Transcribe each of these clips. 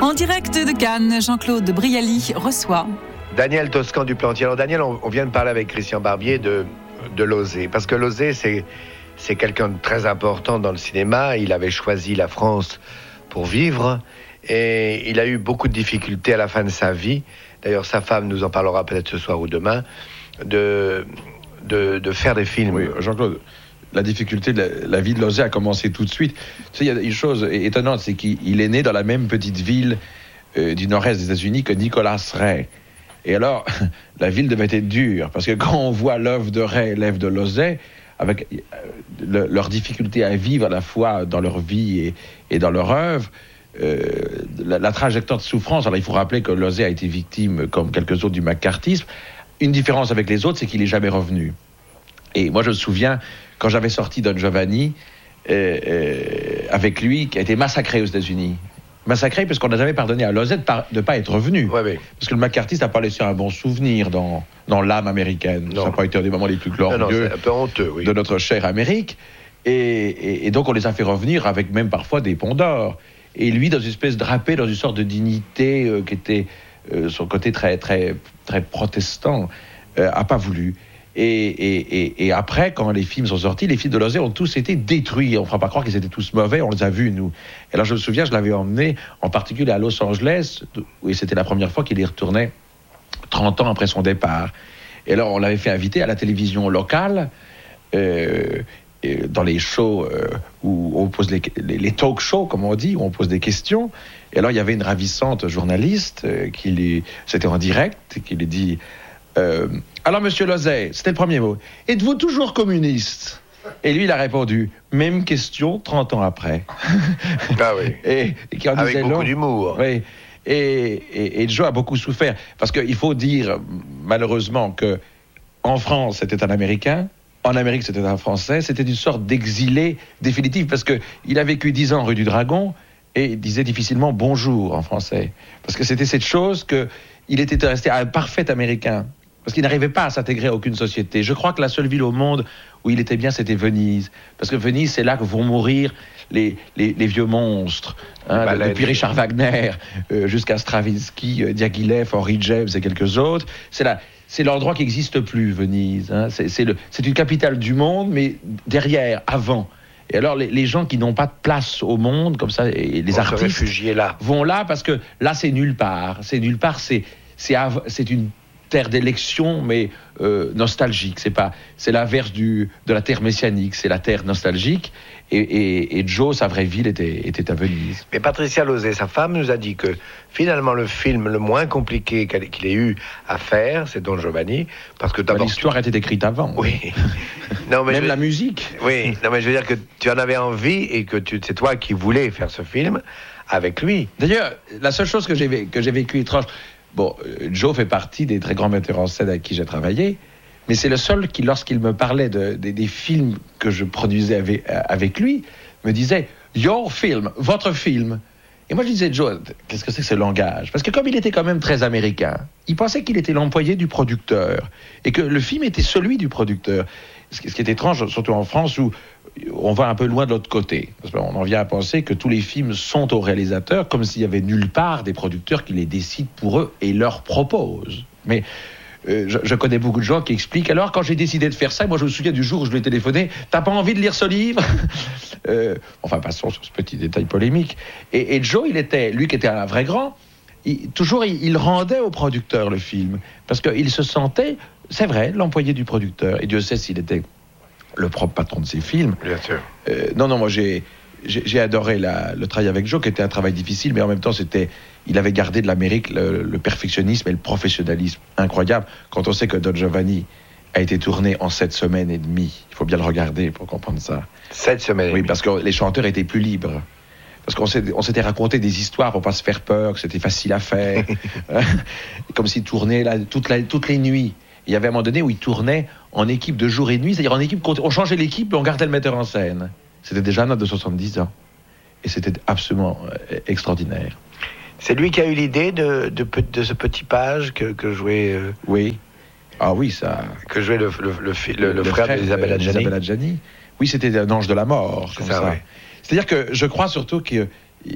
En direct de Cannes, Jean-Claude Brialy reçoit Daniel Toscan du Plantier. Alors Daniel, on vient de parler avec Christian Barbier de Losey, parce que Losey, c'est quelqu'un de très important dans le cinéma. Il avait choisi la France pour vivre et il a eu beaucoup de difficultés à la fin de sa vie. D'ailleurs, sa femme nous en parlera peut-être ce soir ou demain, de faire des films. Oui, Jean-Claude, la difficulté de la vie de Losey a commencé tout de suite. Tu sais, il y a une chose étonnante, c'est qu'il est né dans la même petite ville du nord-est des États-Unis que Nicolas Ray. Et alors, la ville devait être dure, parce que quand on voit l'œuvre de Ray et l'œuvre de Losey, avec leur difficulté à vivre à la fois dans leur vie et dans leur œuvre, la trajectoire de souffrance. Alors il faut rappeler que Losey a été victime, comme quelques autres, du macartisme. Une différence avec les autres, c'est qu'il n'est jamais revenu. Et moi je me souviens, quand j'avais sorti Don Giovanni, avec lui, qui a été massacré aux États-Unis. Massacré parce qu'on n'a jamais pardonné à Losey de ne pas être revenu. Ouais, oui. Parce que le macartiste n'a pas laissé un bon souvenir dans l'âme américaine. Non. Ça n'a pas été un des moments les plus glorieux c'est un peu honteux, oui, de notre chère Amérique. Et donc on les a fait revenir avec même parfois des ponts d'or. Et lui, dans une espèce drapé, dans une sorte de dignité qui était son côté très, très, très protestant, n'a pas voulu. Et après, quand les films sont sortis, les films de Losey ont tous été détruits. On ne fera pas croire qu'ils étaient tous mauvais, on les a vus, nous. Et là, je me souviens, je l'avais emmené, en particulier à Los Angeles, où c'était la première fois qu'il y retournait 30 ans après son départ. Et alors, on l'avait fait inviter à la télévision locale, dans les shows où on pose les talk shows, comme on dit, où on pose des questions. Et alors, il y avait une ravissante journaliste c'était en direct, qui lui dit... alors, monsieur Losey, c'était le premier mot. Êtes-vous toujours communiste? Et lui, il a répondu, même question 30 ans après. Ah oui. Et qui en avec disait beaucoup long. d'humour. Oui. Et Joe a beaucoup souffert. Parce qu'il faut dire, malheureusement, que en France, c'était un Américain. En Amérique, c'était un Français. C'était une sorte d'exilé définitif. Parce qu'il a vécu 10 ans rue du Dragon et il disait difficilement bonjour en français. Parce que c'était cette chose qu'il était resté un parfait Américain. Parce qu'il n'arrivait pas à s'intégrer à aucune société. Je crois que la seule ville au monde où il était bien, c'était Venise. Parce que Venise, c'est là que vont mourir les vieux monstres. Hein, depuis Richard Wagner jusqu'à Stravinsky, Diaghilev, Henry James et quelques autres. C'est l'endroit qui n'existe plus, Venise. Hein. C'est une capitale du monde, mais derrière, avant. Et alors, les gens qui n'ont pas de place au monde, comme ça, et les artistes vont là, parce que là, c'est nulle part. C'est nulle part, c'est une terre d'élection, mais nostalgique. C'est l'inverse de la terre messianique, c'est la terre nostalgique. Et Joe, sa vraie ville, était à Venise. Mais Patricia Losey, sa femme, nous a dit que finalement le film le moins compliqué qu'il ait eu à faire, c'est Don Giovanni, parce que d'abord l'histoire était écrite avant. Oui. Non, mais même la musique. Oui. Non, mais je veux dire que tu en avais envie et que c'est toi qui voulais faire ce film avec lui. D'ailleurs, la seule chose que j'ai vécue étrange. Bon, Joe fait partie des très grands metteurs en scène avec qui j'ai travaillé, mais c'est le seul qui, lorsqu'il me parlait des films que je produisais avec lui, me disait « Your film, votre film ». Et moi je disais « Joe, qu'est-ce que c'est que ce langage ?» Parce que comme il était quand même très américain, il pensait qu'il était l'employé du producteur, et que le film était celui du producteur. Ce qui est étrange, surtout en France, où on va un peu loin de l'autre côté. Parce qu'on en vient à penser que tous les films sont aux réalisateurs, comme s'il y avait nulle part des producteurs qui les décident pour eux et leur proposent. Mais je connais beaucoup de gens qui expliquent. Alors, quand j'ai décidé de faire ça, moi je me souviens du jour où je lui ai téléphoné, t'as pas envie de lire ce livre? Enfin, passons sur ce petit détail polémique. Et Joe, lui qui était un vrai grand, il rendait au producteur le film. Parce qu'il se sentait, c'est vrai, l'employé du producteur. Et Dieu sait s'il était le propre patron de ses films. Bien sûr. Non, moi j'ai adoré le travail avec Joe, qui était un travail difficile, mais en même temps il avait gardé de l'Amérique le perfectionnisme et le professionnalisme incroyable. Quand on sait que Don Giovanni a été tourné en 7 semaines et demie, il faut bien le regarder pour comprendre ça. 7 semaines. Oui, parce que les chanteurs étaient plus libres. Parce qu'on s'était raconté des histoires pour pas se faire peur, que c'était facile à faire, comme s'ils tournaient là, toutes les nuits. Il y avait un moment donné où ils tournaient en équipe de jour et de nuit, c'est-à-dire en équipe, on changeait l'équipe et on gardait le metteur en scène. C'était déjà un homme de 70 ans. Et c'était absolument extraordinaire. C'est lui qui a eu l'idée de ce petit page que jouait... Oui. Ah oui, ça... Que jouait le frère d'Isabelle Adjani. Oui, c'était un ange de la mort. C'est ça, ouais. C'est-à-dire que je crois surtout qu'il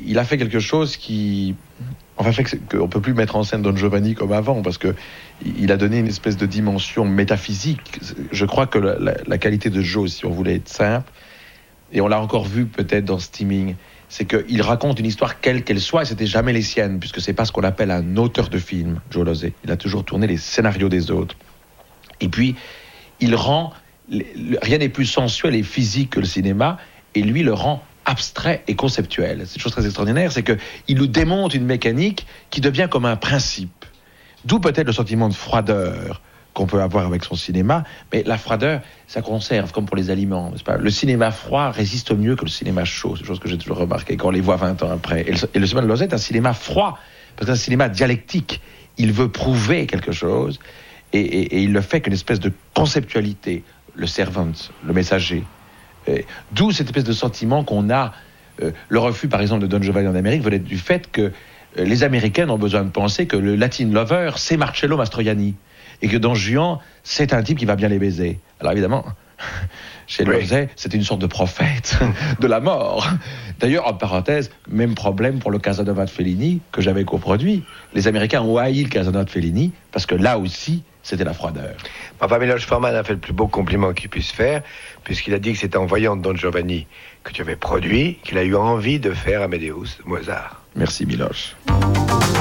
il a fait quelque chose qui... Enfin, fait qu'on ne peut plus mettre en scène Don Giovanni comme avant, parce qu'il a donné une espèce de dimension métaphysique. Je crois que la qualité de Joe, si on voulait être simple, et on l'a encore vu peut-être dans Steaming, c'est qu'il raconte une histoire quelle qu'elle soit, et c'était jamais les siennes, puisque c'est pas ce qu'on appelle un auteur de film, Joe Losey. Il a toujours tourné les scénarios des autres. Et puis, il rend... Rien n'est plus sensuel et physique que le cinéma, et lui le rend abstrait et conceptuel. C'est une chose très extraordinaire, c'est qu'il nous démontre une mécanique qui devient comme un principe. D'où peut-être le sentiment de froideur qu'on peut avoir avec son cinéma, mais la froideur, ça conserve, comme pour les aliments, n'est-ce pas ? Le cinéma froid résiste mieux que le cinéma chaud, c'est une chose que j'ai toujours remarqué quand on les voit 20 ans après. Et le cinéma de Losey est un cinéma froid, parce que c'est un cinéma dialectique. Il veut prouver quelque chose, et il le fait qu'une espèce de conceptualité, le servant, le messager. D'où cette espèce de sentiment qu'on a. Le refus, par exemple, de Don Giovanni en Amérique venait du fait que les Américains ont besoin de penser que le Latin lover, c'est Marcello Mastroianni. Et que Don Juan, c'est un type qui va bien les baiser. Alors évidemment, chez Losey, c'était une sorte de prophète de la mort. D'ailleurs, en parenthèse, même problème pour le Casanova de Fellini, que j'avais coproduit. Les Américains ont haï le Casanova de Fellini, parce que là aussi, c'était la froideur. Enfin, Miloš Forman a fait le plus beau compliment qu'il puisse faire, puisqu'il a dit que c'était en voyant Don Giovanni que tu avais produit, qu'il a eu envie de faire Amadeus Mozart. Merci Miloš.